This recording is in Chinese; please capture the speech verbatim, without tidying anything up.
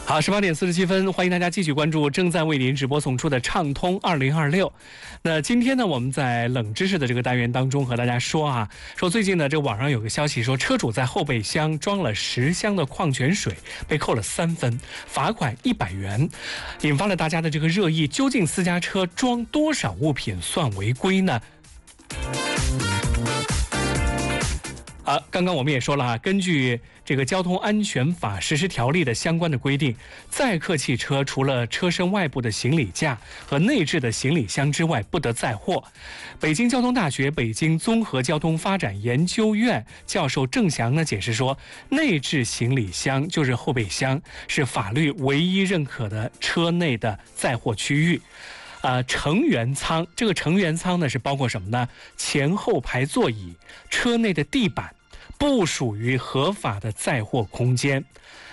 好，十八点四十七分，欢迎大家继续关注正在为您直播送出的畅通二零二六。那今天呢，我们在冷知识的这个单元当中和大家说啊，说最近呢，这网上有个消息说，车主在后备箱装了十箱的矿泉水，被扣了三分，罚款一百元，引发了大家的这个热议。究竟私家车装多少物品算违规呢？啊，刚刚我们也说了啊，根据这个交通安全法实施条例的相关的规定，载客汽车除了车身外部的行李架和内置的行李箱之外，不得载货。北京交通大学北京综合交通发展研究院教授郑翔呢解释说，内置行李箱就是后备箱，是法律唯一认可的车内的载货区域。呃，成员舱，这个成员舱呢是包括什么呢？前后排座椅、车内的地板，不属于合法的载货空间。